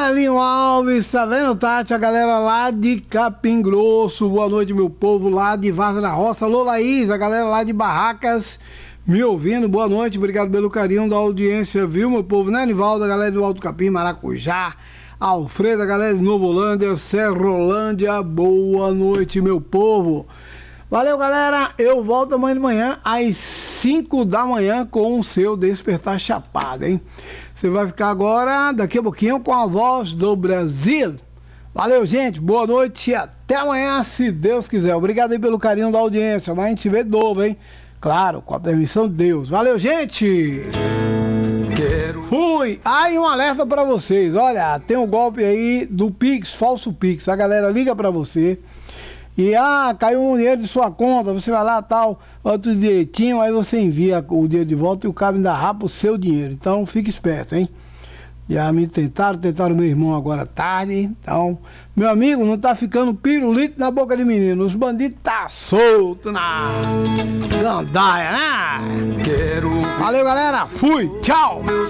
Elinho Alves, tá vendo, Tati? A galera lá de Capim Grosso, boa noite, meu povo lá de Varza da Roça. Alô, Laís, a galera lá de Barracas me ouvindo, boa noite, obrigado pelo carinho da audiência, viu, meu povo, né, Nivaldo, a galera do Alto Capim, Maracujá, Alfredo, a galera de Novolândia, Serrolândia, boa noite, meu povo. Valeu, galera, eu volto amanhã de manhã às 5 da manhã com o seu Despertar Chapado, hein? Você vai ficar agora, daqui a pouquinho, com a Voz do Brasil. Valeu, gente, boa noite e até amanhã, se Deus quiser. Obrigado aí pelo carinho da audiência, mas a gente se vê de novo, hein? Claro, com a permissão de Deus. Valeu, gente! Fui! Aí um alerta pra vocês, olha, tem um golpe aí do Pix, falso Pix. A galera liga pra você e, caiu um dinheiro de sua conta, você vai lá, tal, outro direitinho, aí você envia o dinheiro de volta e o cara ainda rapa o seu dinheiro. Então, fique esperto, hein? Já me tentaram meu irmão agora à tarde. Então, meu amigo, não tá ficando pirulito na boca de menino. Os bandidos tá solto na gandaia, né? Valeu, galera. Fui. Tchau.